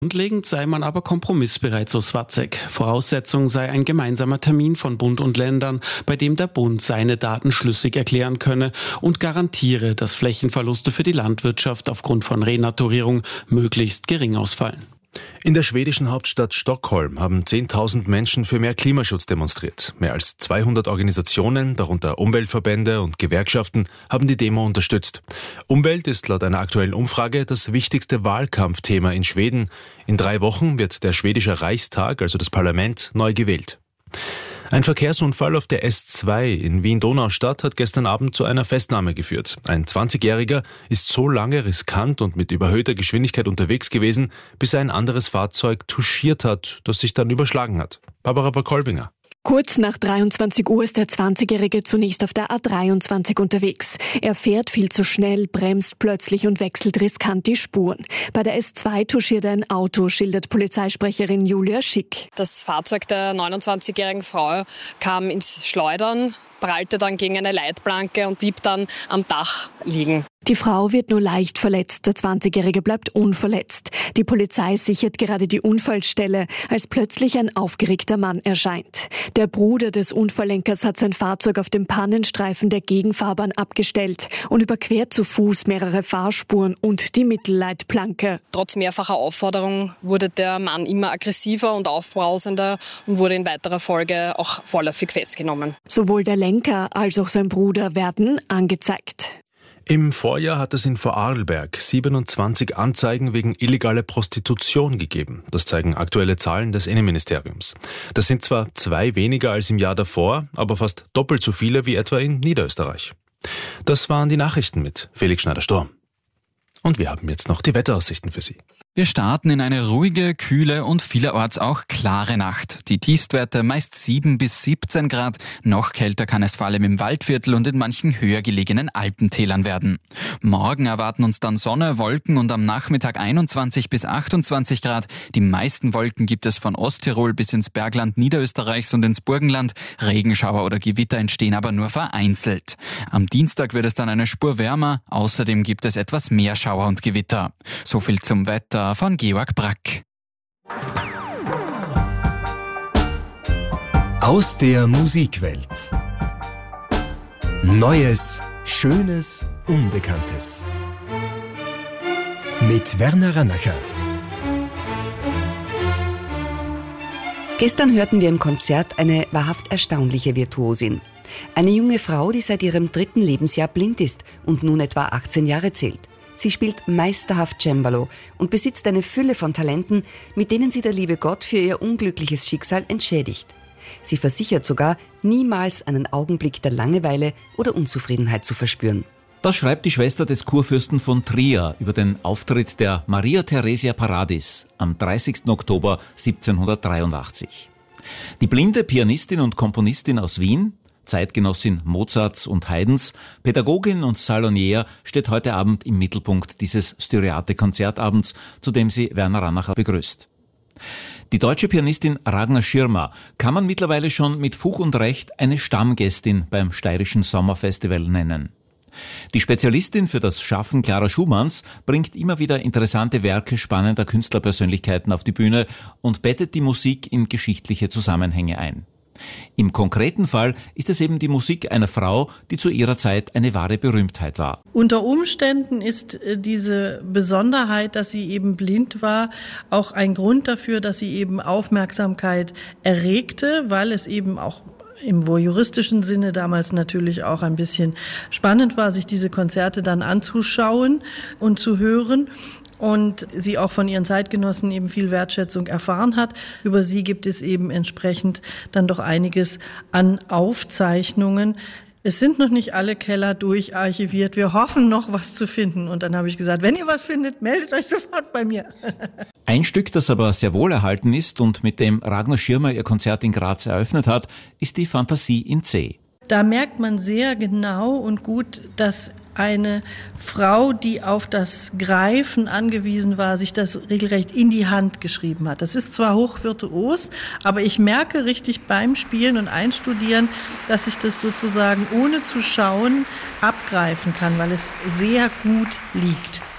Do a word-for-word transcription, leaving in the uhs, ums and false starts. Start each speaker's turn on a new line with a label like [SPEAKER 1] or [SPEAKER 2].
[SPEAKER 1] Grundlegend sei man aber kompromissbereit, so Swatzek. Voraussetzung sei ein gemeinsamer Termin von Bund und Ländern, bei dem der Bund seine Daten schlüssig erklären könne und garantiere, dass Flächenverluste für die Landwirtschaft aufgrund von Renaturierung möglichst gering ausfallen.
[SPEAKER 2] In der schwedischen Hauptstadt Stockholm haben zehntausend Menschen für mehr Klimaschutz demonstriert. Mehr als zweihundert Organisationen, darunter Umweltverbände und Gewerkschaften, haben die Demo unterstützt. Umwelt ist laut einer aktuellen Umfrage das wichtigste Wahlkampfthema in Schweden. In drei Wochen wird der schwedische Reichstag, also das Parlament, neu gewählt. Ein Verkehrsunfall auf der S zwei in Wien-Donaustadt hat gestern Abend zu einer Festnahme geführt. Ein zwanzigjähriger ist so lange riskant und mit überhöhter Geschwindigkeit unterwegs gewesen, bis er ein anderes Fahrzeug touchiert hat, das sich dann überschlagen hat. Barbara Kolbinger.
[SPEAKER 3] Kurz nach dreiundzwanzig Uhr ist der zwanzigjährige zunächst auf der A dreiundzwanzig unterwegs. Er fährt viel zu schnell, bremst plötzlich und wechselt riskant die Spuren. Bei der S zwei touchiert ein Auto, schildert Polizeisprecherin Julia Schick.
[SPEAKER 4] Das Fahrzeug der neunundzwanzigjährigen Frau kam ins Schleudern, prallte dann gegen eine Leitplanke und blieb dann am Dach liegen.
[SPEAKER 3] Die Frau wird nur leicht verletzt, der zwanzigjährige bleibt unverletzt. Die Polizei sichert gerade die Unfallstelle, als plötzlich ein aufgeregter Mann erscheint. Der Bruder des Unfalllenkers hat sein Fahrzeug auf dem Pannenstreifen der Gegenfahrbahn abgestellt und überquert zu Fuß mehrere Fahrspuren und die Mittelleitplanke.
[SPEAKER 4] Trotz mehrfacher Aufforderung wurde der Mann immer aggressiver und aufbrausender und wurde in weiterer Folge auch vorläufig festgenommen.
[SPEAKER 3] Sowohl der Lenker als auch sein Bruder werden angezeigt.
[SPEAKER 2] Im Vorjahr hat es in Vorarlberg siebenundzwanzig Anzeigen wegen illegaler Prostitution gegeben. Das zeigen aktuelle Zahlen des Innenministeriums. Das sind zwar zwei weniger als im Jahr davor, aber fast doppelt so viele wie etwa in Niederösterreich. Das waren die Nachrichten mit Felix Schneider-Sturm. Und wir haben jetzt noch die Wetteraussichten für Sie.
[SPEAKER 5] Wir starten in eine ruhige, kühle und vielerorts auch klare Nacht. Die Tiefstwerte meist sieben bis siebzehn Grad. Noch kälter kann es vor allem im Waldviertel und in manchen höher gelegenen Alpentälern werden. Morgen erwarten uns dann Sonne, Wolken und am Nachmittag einundzwanzig bis achtundzwanzig Grad. Die meisten Wolken gibt es von Osttirol bis ins Bergland Niederösterreichs und ins Burgenland. Regenschauer oder Gewitter entstehen aber nur vereinzelt. Am Dienstag wird es dann eine Spur wärmer. Außerdem gibt es etwas mehr Schauer und Gewitter. So viel zum Wetter von Georg Brack.
[SPEAKER 6] Aus der Musikwelt. Neues, Schönes, Unbekanntes. Mit Werner Rannacher.
[SPEAKER 7] Gestern hörten wir im Konzert eine wahrhaft erstaunliche Virtuosin. Eine junge Frau, die seit ihrem dritten Lebensjahr blind ist und nun etwa achtzehn Jahre zählt. Sie spielt meisterhaft Cembalo und besitzt eine Fülle von Talenten, mit denen sie der liebe Gott für ihr unglückliches Schicksal entschädigt. Sie versichert sogar, niemals einen Augenblick der Langeweile oder Unzufriedenheit zu verspüren.
[SPEAKER 8] Das schreibt die Schwester des Kurfürsten von Trier über den Auftritt der Maria Theresia Paradis am dreißigsten Oktober siebzehnhundertdreiundachtzig. Die blinde Pianistin und Komponistin aus Wien, Zeitgenossin Mozarts und Haydns, Pädagogin und Salonier, steht heute Abend im Mittelpunkt dieses Styriate-Konzertabends, zu dem sie Werner Rannacher begrüßt. Die deutsche Pianistin Ragnar Schirmer kann man mittlerweile schon mit Fug und Recht eine Stammgästin beim Steirischen Sommerfestival nennen. Die Spezialistin für das Schaffen Clara Schumanns bringt immer wieder interessante Werke spannender Künstlerpersönlichkeiten auf die Bühne und bettet die Musik in geschichtliche Zusammenhänge ein. Im konkreten Fall ist es eben die Musik einer Frau, die zu ihrer Zeit eine wahre Berühmtheit war.
[SPEAKER 9] Unter Umständen ist diese Besonderheit, dass sie eben blind war, auch ein Grund dafür, dass sie eben Aufmerksamkeit erregte, weil es eben auch im voyeuristischen Sinne damals natürlich auch ein bisschen spannend war, sich diese Konzerte dann anzuschauen und zu hören. Und sie auch von ihren Zeitgenossen eben viel Wertschätzung erfahren hat. Über sie gibt es eben entsprechend dann doch einiges an Aufzeichnungen. Es sind noch nicht alle Keller durcharchiviert. Wir hoffen noch was zu finden. Und dann habe ich gesagt, wenn ihr was findet, meldet euch sofort bei mir.
[SPEAKER 8] Ein Stück, das aber sehr wohl erhalten ist und mit dem Ragnar Schirmer ihr Konzert in Graz eröffnet hat, ist die Fantasie in C.
[SPEAKER 9] Da merkt man sehr genau und gut, dass eine Frau, die auf das Greifen angewiesen war, sich das regelrecht in die Hand geschrieben hat. Das ist zwar hochvirtuos, aber ich merke richtig beim Spielen und Einstudieren, dass ich das sozusagen ohne zu schauen abgreifen kann, weil es sehr gut liegt.